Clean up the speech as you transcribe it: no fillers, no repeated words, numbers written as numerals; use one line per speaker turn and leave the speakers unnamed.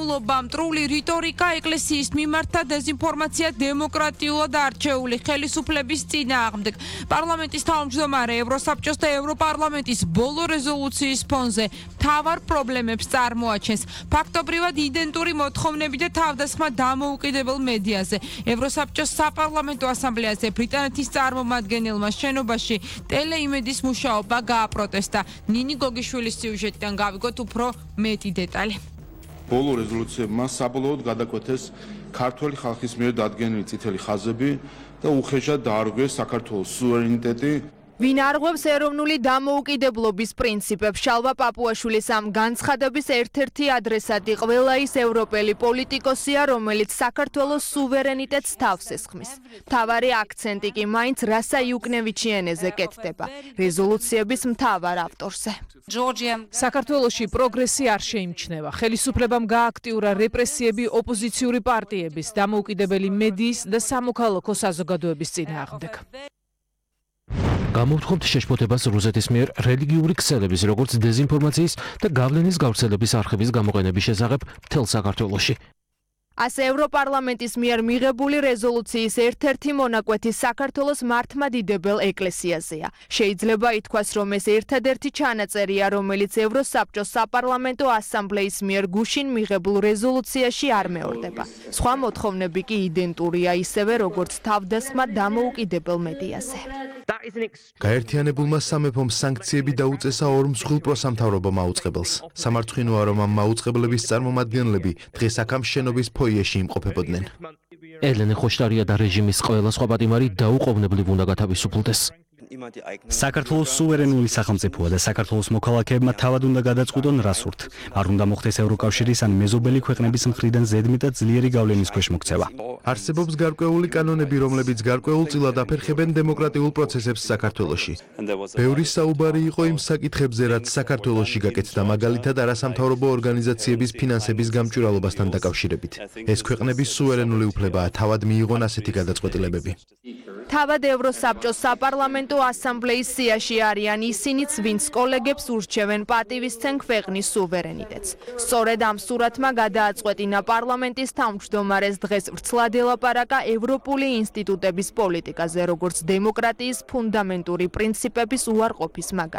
მამულობა, მტრული რიტორიკა, ეკლესიის მიმართ და დეზინფორმაცია დემოკრატიულად არჩეული ხელისუფლების წინააღმდეგ. პარლამენტის თავმჯდომარე ევროსაბჭოს და ევროპარლამენტის ბოლო რეზოლუციის ფონზე მთავარ პრობლემებს წარმოაჩენს. ფაქტობრივად იდენტური მოთხოვნები და თავდასხმა დამოუკიდებელ მედიაზე. ევროსაბჭოს საპარლამენტო ასამბლეაზე ბრიტანეთის წარმომადგენელმა შენობაში ტელეიმედის მუშაობა გააპროტესტა. ნინი გოგიშვილის სიუჟეტიდან გავიგოთ უფრო მეტი დეტალი.
ბოლო რეზოლუციებმა საბოლოოდ გადაკვეთეს ქართული ხალხის მიერ დადგენილი წითელი ხაზები და უხეშად დაარღვიეს საქართველოს სუვერენიტეტი.
ვინ არღვევს ეროვნული დამოუკიდებლობის პრინციპებს, შალვა პაპუაშვილის ამ განცხადების ერთ-ერთი ადრესატი ყველა ის ევროპელი პოლიტიკოსია, რომელიც საქართველოს სუვერენიტეტს თავს ესხმის. მთავარი აქცენტი კი მაინც რასა იუკნევიჩი ენეზე კეთდება, რეზოლუციების მთავარ ავტორზე.
საქართველოში პროგრესი არ შეიმჩნევა. ხელისუფლებამ გააქტიურა რეპრესიები ოპოზიციური პარტიების, დამოუკიდებელი მედიის და სამოქალაქო საზოგადოების წინააღმდეგ.
გამოვთხოვთ შეშფოთებას რუსეთის მიერ რელიგიური ქსელების, როგორც დეზინფორმაციის და გავლენის გავრცელების არხების გამოყენების შესახებ მთელ საქართველოში.
ასე ევროპარლამენტის მიერ მიღებული რეზოლუციის ერთ-ერთი მონაკვეთი საქართველოს მართლმადიდებელ ეკლესიაზეა. შეიძლება ითქვას, რომ ეს ერთადერთი ჩანაწერია, რომელიც ევროსაბჭოს საპარლამენტო ასამბლეის მიერ გუშინ მიღებულ რეზოლუციაში არ მეორდება. სხვა მოთხოვნები კი იდენტურია, ისევე როგორც თავდასხმა დამოუკიდებელ მედიაზე.
გაერთიანებულმა სამეფომ სანქციები დაუწესა ორ მსხვილ პროსამთავრობამ აუწყებელს. სამარცხვინოა, რომ ამ მაუწყებლების წარმომადგენლები დღეს აქ ამ შენობის ფოიეში იმყოფებოდნენ.
ელენე ხოშტარია და რეჟიმის ყველა სხვა პატიმარი დაუყოვნებლივ უნდა გათავისუფლდეს.
საქართველოს სუვერენული სახელმწიფოა და საქართველოს მოქალაქეებმა თავად უნდა გადაწყვიტონ რა სურთ. არ უნდა მოხდეს ევროკავშირის ან მეზობელი ქვეყნების მხრიდან ზედმეტად ძლიერი გავლენის ქვეშ მოქცევა.
არსებობს გარკვეული კანონები, რომლებიც გარკვეულწილად აფერხებენ დემოკრატიულ პროცესებს საქართველოში. ბევრი საუბარი იყო იმ საკითხებზე, რაც საქართველოში გაკეთდა, მაგალითად არასამთავრობო ორგანიზაციების ფინანსების გამჭვირვალობასთან დაკავშირებით. ეს ქვეყნების სუვერენული უფლებაა, თავად მიიღონ ასეთი გადაწყვეტილებები.
თავად ევროსაბჭოს საპარლამენტო ასამბლეის სიაში არიან ისინიც, ვინც კოლეგებს ურჩევენ პატივისცემ ქვეყნის სუვერენიტეტს. სწორედ ამ სურათმა გადააწყვეტინა პარლამენტის თავმჯდომარეს დღეს ვრცლად ელაპარაკა ევროპული ინსტიტუტების პოლიტიკაზე, როგორც დემოკრატიის ფუნდამენტური პრინციპების უარყოფის მაგალითზე.